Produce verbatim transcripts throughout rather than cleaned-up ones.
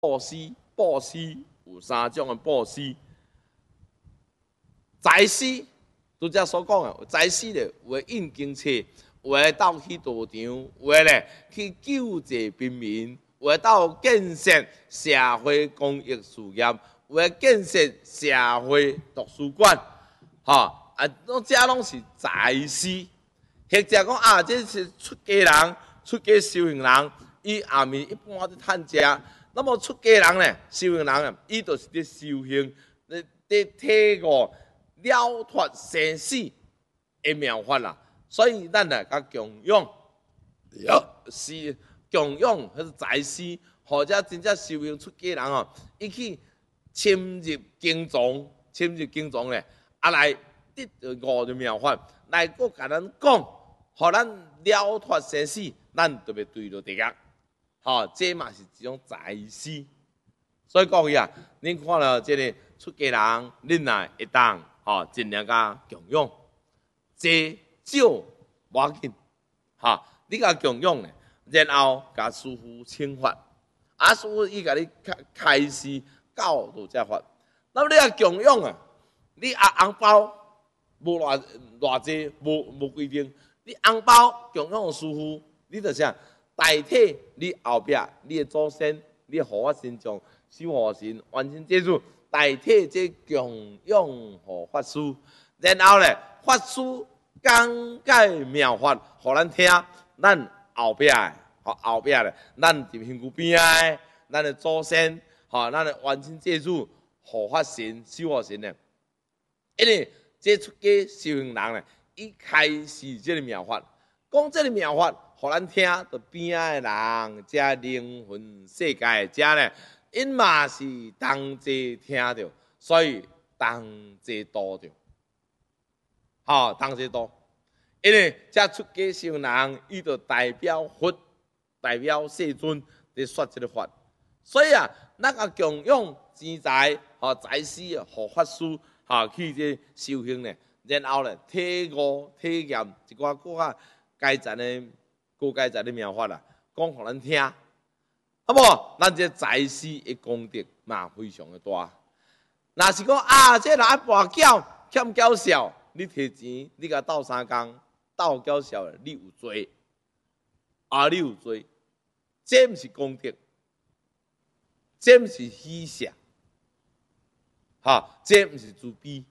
布施，布施有三种的布施。财施，拄则所讲的财施咧，有诶印经册，有诶斗去道场，有诶咧去救济贫民，有诶斗建设社会公益事业，有诶建设社会图书馆，吼、啊，拢遮拢是财施。或者讲啊，这是出家人、出家修行人，伊暗暝一般伫趁食。那么出家人呢，修行人啊，伊就是伫修行，伫伫体悟了脱生死的妙法啦。所以咱来甲供养，是供养迄个财施，或者真正修行出家人哦，伊去深入经藏，深入经藏咧，啊来得悟着妙法，来搁甲咱讲，互咱了脱生死，咱就要对着地狱。吼、哦，这嘛是一种财施。所以各位啊，恁看了这个出家人，恁也会当吼尽量甲供养，这少无要紧，吼、哦，你甲供养咧，然后甲师傅请法，啊师傅伊甲你开开示教导这法。那么你甲供养啊，你啊红包无偌偌济，无无规定，你红包供养师傅，你就啥？代替你后壁，你的祖先，你护法神像、守护神、完成这主，代替这供养护法师，然后咧，法师讲解妙法，互咱听，咱后壁的，吼后壁咧，咱伫身躯边的，咱的祖先，吼，咱的完成这主护法神、守护神咧，因为这出家修行人咧，伊开始这个妙法，讲这个妙法。互咱听，着边仔的人，遮灵魂世界的遮咧，因嘛是同齐听着，所以同齐度着，吼，同齐度。因为遮出家修人，伊着代表佛，代表世尊伫说这个法，所以啊，咱啊供养钱财，吼财施，互法师，吼去这修行咧，然后咧体悟体验一寡搁较阶层的。高阶在的妙法啦，讲互咱听，好无？咱这财施的功德嘛非常的大。若是讲啊，这人爱跋筊欠缴孝，你摕钱，你甲斗三工，斗缴孝，你有罪，啊，你有罪，这毋是功德，这毋是喜舍，哈，这毋是慈悲，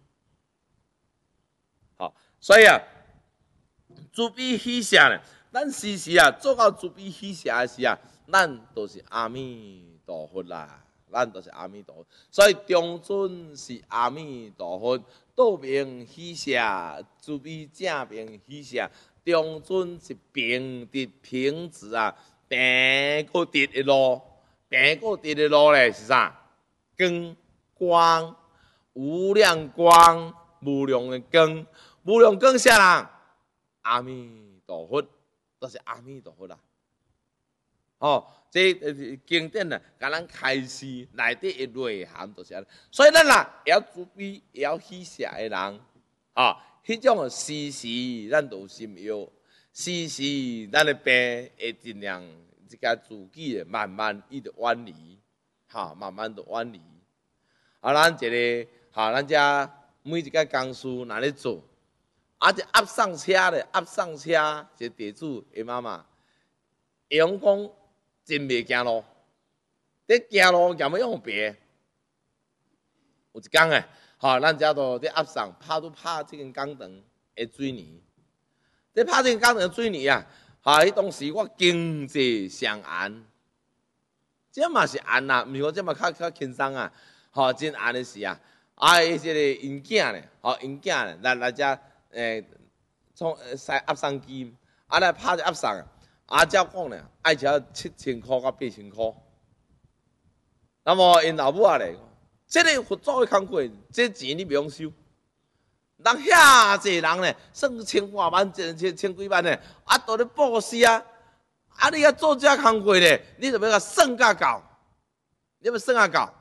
好，所以啊，慈悲喜舍咧。咱时时啊，做到慈悲喜舍的时啊，咱都是阿弥陀佛啦，咱都是阿弥陀佛。所以中尊是阿弥陀佛，道明喜舍，慈悲正明喜舍。中尊是平直平直啊，平个直的路，平个直的路咧是啥？光光无量光，无量的光，无量光啥人？阿弥陀佛。都是阿弥陀佛啦，哦，这经典啊，甲咱开示内底的内涵就是安尼。所以咱啦，也要慈悲，也要喜舍的人，啊、哦，迄种时时咱都有心忧，时时咱的病会尽量这个自己慢慢伊就远离，哈、哦，慢慢就远离。啊，咱一个，哈、哦，咱遮每一个工事若咧做。啊！这压上车咧，压上车，这地主的妈妈，阳光真袂行路，伫行路也要用别。有一天诶，吼，咱遮都伫压上拍都拍这根钢藤的水泥，伫拍这根钢藤的水泥啊，吼，迄当时我经济上安，这嘛是安啦，毋是讲这嘛较较轻松啊，吼，真安的是啊，啊，伊这个因囝咧，吼，因囝咧，来来遮。诶，从使压上机，啊来拍只压上，啊照讲咧，爱只七千箍到八千箍。那么因老母啊咧，这个佛祖的工课，这钱你袂用收。人遐济人咧，算千外万、千千千几万咧，啊都咧布施啊，啊你要做这工课咧，你就要甲算甲够，你要算甲够。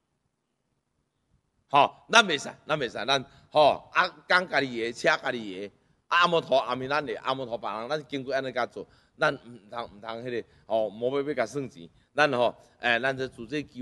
吼，咱袂使，咱袂使，咱吼啊，讲家己的，车家己的，啊摩托阿面咱的，阿摩托别人，咱经过安尼甲做，咱毋通毋通迄个，吼，无要要甲算钱，咱吼，诶，咱这自己。